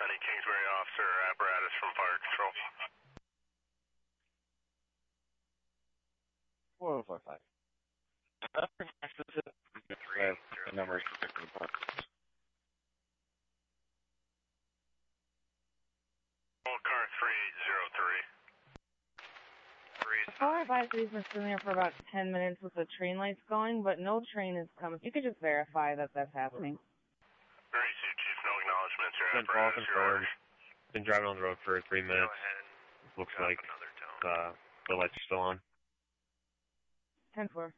any Kingsbury officer or apparatus from fire control. 4045. Numbers for victim park. Car 303. Car 5's been sitting there for about 10 minutes with the train lights going, but no train is coming. If you could just verify that that's happening. Very soon, Chief. No acknowledgements or Been call confirmed. Been driving on the road for 3 minutes. Looks like the lights are still on. 10-4.